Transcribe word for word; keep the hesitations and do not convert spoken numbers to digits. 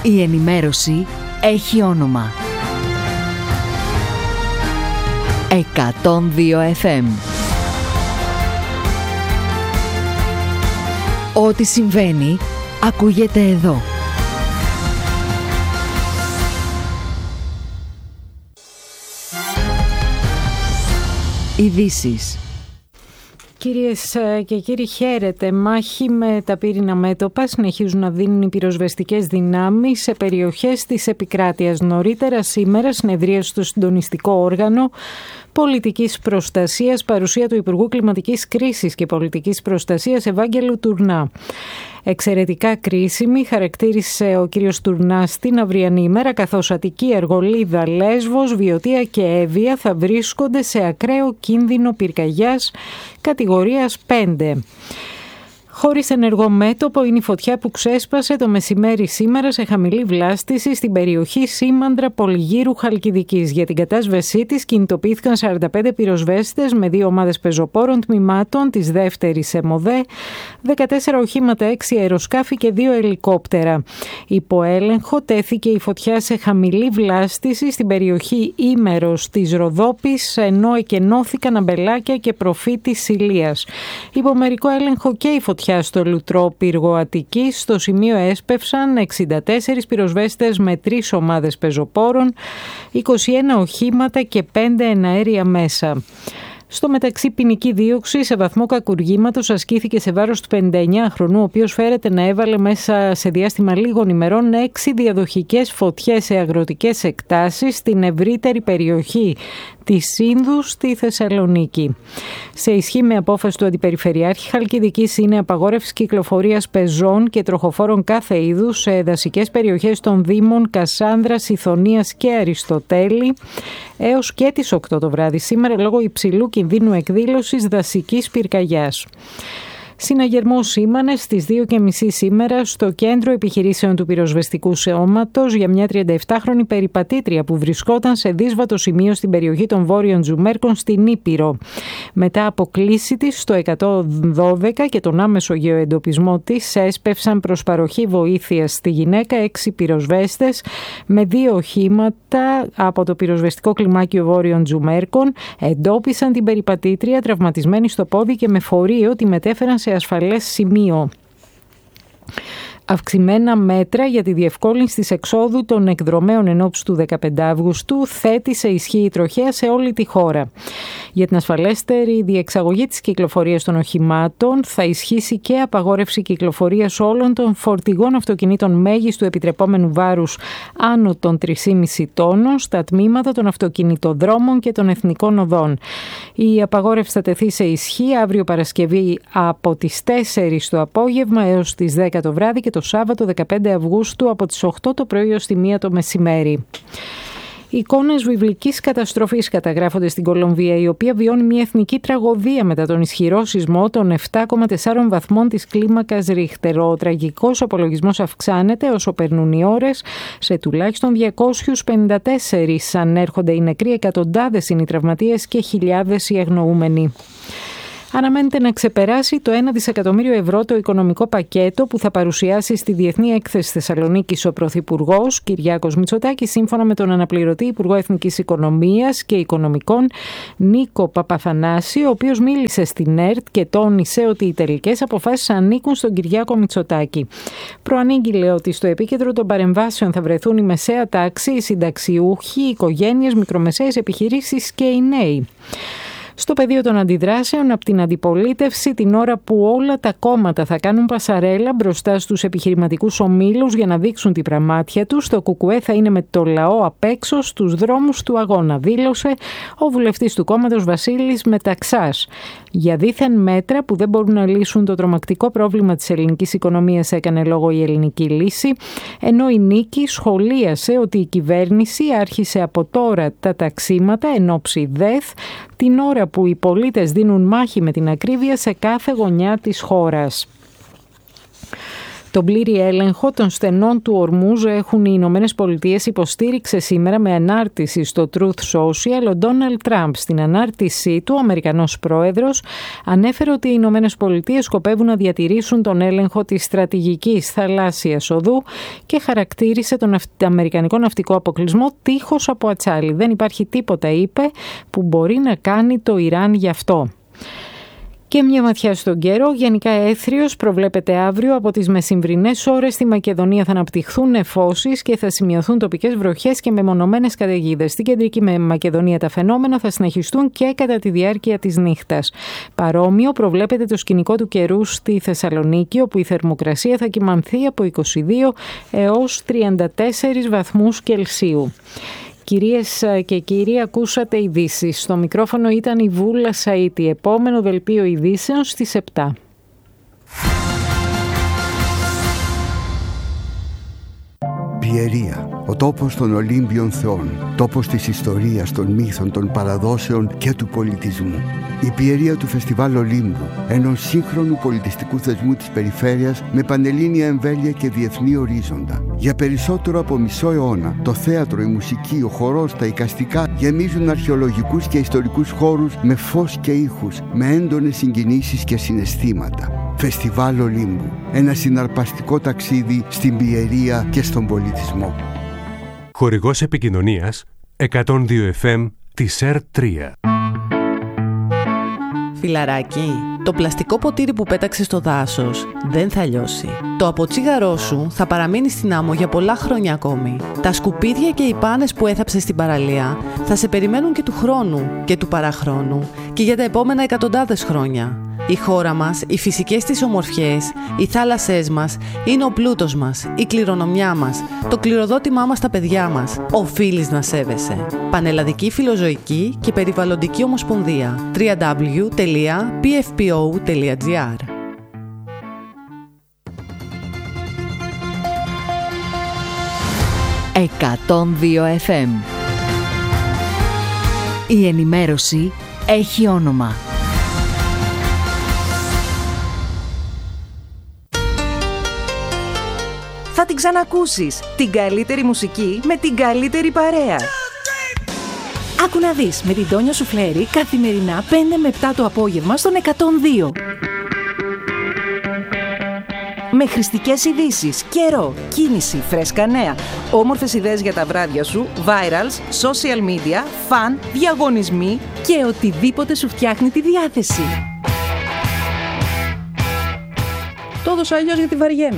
Η ενημέρωση έχει όνομα. εκατόν δύο εφ εμ. Ό,τι συμβαίνει, ακούγεται εδώ. Ειδήσεις. Κυρίες και κύριοι, χαίρετε. Μάχη με τα πύρινα μέτωπα συνεχίζουν να δίνουν οι πυροσβεστικές δυνάμεις σε περιοχές της επικράτειας. Νωρίτερα σήμερα συνεδρίασε στο συντονιστικό όργανο πολιτικής προστασίας παρουσία του Υπουργού Κλιματικής Κρίσης και Πολιτικής Προστασίας Ευάγγελου Τουρνά. Εξαιρετικά κρίσιμη χαρακτήρισε ο κύριος Τουρνάς την αυριανή ημέρα, καθώς Αττική, Αργολίδα, Λέσβος, Βιωτία και Εύβοια θα βρίσκονται σε ακραίο κίνδυνο πυρκαγιάς κατηγορίας πέντε. Χωρίς ενεργό μέτωπο είναι η φωτιά που ξέσπασε το μεσημέρι σήμερα σε χαμηλή βλάστηση στην περιοχή Σήμαντρα Πολυγύρου Χαλκιδικής. Για την κατάσβεσή της κινητοποιήθηκαν σαράντα πέντε πυροσβέστες με δύο ομάδες πεζοπόρων τμήματων της δεύτερης ΕΜΟΔΕ, δεκατέσσερα οχήματα, έξι αεροσκάφη και δύο ελικόπτερα. Υπό έλεγχο τέθηκε η φωτιά σε χαμηλή βλάστηση στην περιοχή Ήμερος της Ροδόπης, ενώ εκενώθηκαν αμπελάκια και προφήτης Ηλίας. Υπό μερικό έλεγχο και η φωτιά στο Λουτρό Πύργο Αττικής. Στο σημείο έσπευσαν εξήντα τέσσερις πυροσβέστες με τρεις ομάδες πεζοπόρων, είκοσι ένα οχήματα και πέντε εναέρια μέσα. Στο μεταξύ, ποινική δίωξη σε βαθμό κακουργήματος ασκήθηκε σε βάρος του πενηνταεννιάχρονου, ο οποίος φέρεται να έβαλε μέσα σε διάστημα λίγων ημερών έξι διαδοχικές φωτιές σε αγροτικές εκτάσεις στην ευρύτερη περιοχή της Σύνδου στη Θεσσαλονίκη. Σε ισχύ με απόφαση του Αντιπεριφερειάρχη Χαλκιδικής είναι απαγόρευση κυκλοφορίας πεζών και τροχοφόρων κάθε είδους σε δασικές περιοχές των Δήμων Κασάνδρας, Ιθωνίας και Αριστοτέλη έως και τις οκτώ το βράδυ σήμερα λόγω υψηλού κινδύνου εκδήλωσης δασικής πυρκαγιάς. Συναγερμό σήμανε στις δύο και μισή σήμερα στο κέντρο επιχειρήσεων του πυροσβεστικού σώματος για μια τριανταεπτάχρονη περιπατήτρια που βρισκόταν σε δύσβατο σημείο στην περιοχή των Βόρειων Τζουμέρκων στην Ήπειρο. Μετά από κλήση της στο εκατόν δώδεκα και τον άμεσο γεωεντοπισμό της, έσπευσαν προς παροχή βοήθειας στη γυναίκα έξι πυροσβέστες με δύο οχήματα από το πυροσβεστικό κλιμάκιο Βόρειων Τζουμέρκων. Εντόπισαν την περιπατήτρια τραυματισμένη στο πόδι και με φορείο τη μετέφεραν σε ασφαλές σημείο. Αυξημένα μέτρα για τη διευκόλυνση της εξόδου των εκδρομέων εν ώψη του δεκαπέντε Αυγούστου θέτει σε ισχύ η τροχέα σε όλη τη χώρα. Για την ασφαλέστερη διεξαγωγή της κυκλοφορίας των οχημάτων θα ισχύσει και απαγόρευση κυκλοφορίας όλων των φορτηγών αυτοκινήτων μέγιστου επιτρεπόμενου βάρους άνω των τρία κόμμα πέντε τόνων στα τμήματα των αυτοκινητοδρόμων και των εθνικών οδών. Η απαγόρευση θα τεθεί σε ισχύ αύριο Παρασκευή από τις τέσσερις το απόγευμα έως τις δέκα το βράδυ και το Σάββατο δεκαπέντε Αυγούστου από τις οκτώ το πρωί ως τη μία το μεσημέρι. Εικόνες βιβλικής καταστροφής καταγράφονται στην Κολομβία, η οποία βιώνει μια εθνική τραγωδία μετά τον ισχυρό σεισμό των επτά κόμμα τέσσερα βαθμών της κλίμακας Ρίχτερ. Ο τραγικός απολογισμός αυξάνεται όσο περνούν οι ώρες. Σε τουλάχιστον διακόσιους πενήντα τέσσερις ανέρχονται οι νεκροί, εκατοντάδες είναι οι τραυματίες και χιλιάδες οι αγνοούμενοι. Αναμένεται να ξεπεράσει το ένα δισεκατομμύριο ευρώ το οικονομικό πακέτο που θα παρουσιάσει στη Διεθνή Έκθεση Θεσσαλονίκης ο Πρωθυπουργός Κυριάκος Μητσοτάκης, σύμφωνα με τον αναπληρωτή Υπουργό Εθνικής Οικονομίας και Οικονομικών Νίκο Παπαθανάση, ο οποίος μίλησε στην ΕΡΤ και τόνισε ότι οι τελικές αποφάσεις ανήκουν στον Κυριάκο Μητσοτάκη. Προανήγγειλε ότι στο επίκεντρο των παρεμβάσεων θα βρεθούν η μεσαία τάξη, οι συνταξιούχοι, οι οικογένειες, μικρομεσαίες επιχειρήσεις και οι νέοι. Στο πεδίο των αντιδράσεων από την αντιπολίτευση, την ώρα που όλα τα κόμματα θα κάνουν πασαρέλα μπροστά στους επιχειρηματικούς ομίλους για να δείξουν την πραμάτια τους, το ΚΚΕ θα είναι με το λαό απ' έξω στους δρόμους του αγώνα, δήλωσε ο βουλευτής του κόμματος Βασίλης Μεταξάς. Για δίθεν μέτρα που δεν μπορούν να λύσουν το τρομακτικό πρόβλημα της ελληνικής οικονομίας, έκανε λόγο η Ελληνική Λύση, ενώ η Νίκη σχολίασε ότι η κυβέρνηση άρχισε από τώρα τα ταξίματα εν όψη ΔΕΘ, την ώρα που οι πολίτες δίνουν μάχη με την ακρίβεια σε κάθε γωνιά της χώρας. Τον πλήρη έλεγχο των στενών του Ορμούζ έχουν οι Ηνωμένες Πολιτείες, υποστήριξε σήμερα με ανάρτηση στο Truth Social ο Ντόναλντ Τραμπ. Στην ανάρτησή του, ο Αμερικανός πρόεδρος ανέφερε ότι οι Ηνωμένες Πολιτείες σκοπεύουν να διατηρήσουν τον έλεγχο της στρατηγικής θαλάσσιας οδού και χαρακτήρισε τον αμερικανικό ναυτικό αποκλεισμό τείχος από ατσάλι. Δεν υπάρχει τίποτα, είπε, που μπορεί να κάνει το Ιράν γι' αυτό. Και μια ματιά στον καιρό. Γενικά έθριος προβλέπεται αύριο. Από τις μεσημβρινές ώρες στη Μακεδονία θα αναπτυχθούν νεφώσεις και θα σημειωθούν τοπικές βροχές και μεμονωμένες καταιγίδες. Στην κεντρική Μακεδονία τα φαινόμενα θα συνεχιστούν και κατά τη διάρκεια της νύχτας. Παρόμοιο προβλέπεται το σκηνικό του καιρού στη Θεσσαλονίκη, όπου η θερμοκρασία θα κυμανθεί από είκοσι δύο έως τριάντα τέσσερις βαθμούς Κελσίου. Κυρίες και κύριοι, ακούσατε ειδήσεις. Στο μικρόφωνο ήταν η Βούλα Σαΐτη. Επόμενο δελτίο ειδήσεων στις επτά. Πιερία, ο τόπος των Ολύμπιων θεών, τόπος της ιστορίας, των μύθων, των παραδόσεων και του πολιτισμού. Η Πιερία του Φεστιβάλ Ολύμπου, ενός σύγχρονου πολιτιστικού θεσμού της περιφέρειας με πανελλήνια εμβέλεια και διεθνή ορίζοντα. Για περισσότερο από μισό αιώνα, το θέατρο, η μουσική, ο χορός, τα εικαστικά γεμίζουν αρχαιολογικούς και ιστορικούς χώρους με φως και ήχους, με έντονες συγκινήσεις και συναισθήματα. Φεστιβάλ Ολύμπου, ένα συναρπαστικό ταξίδι στην Πιερία και στον πολιτισμό. Χορηγός επικοινωνίας εκατόν δύο εφ εμ της ΕΡ τρία. Φιλαράκι, το πλαστικό ποτήρι που πέταξες στο δάσος δεν θα λιώσει. Το αποτσίγαρό σου θα παραμείνει στην άμμο για πολλά χρόνια ακόμη. Τα σκουπίδια και οι πάνες που έθαψες στην παραλία θα σε περιμένουν και του χρόνου και του παραχρόνου και για τα επόμενα εκατοντάδες χρόνια. Η χώρα μας, οι φυσικές της ομορφιές, οι θάλασσές μας είναι ο πλούτος μας, η κληρονομιά μας, το κληροδότημά μας στα παιδιά μας. Οφείλεις να σέβεσαι. Πανελλαδική Φιλοζωική και Περιβαλλοντική Ομοσπονδία. double-u double-u double-u τελεία πι εφ πι ο τελεία τζι άρ. εκατόν δύο εφ εμ. Η ενημέρωση έχει όνομα. Θα την ξανακούσεις. Την καλύτερη μουσική με την καλύτερη παρέα. Άκου να δεις με την Τόνια Σουφλέρη καθημερινά πέντε με επτά το απόγευμα στον εκατόν δύο. Με χρηστικές ειδήσεις, καιρό, κίνηση, φρέσκα νέα, όμορφες ιδέες για τα βράδια σου, virals, social media, φαν, διαγωνισμοί και οτιδήποτε σου φτιάχνει τη διάθεση. Το έδωσα αλλιώς γιατί βαριέμαι.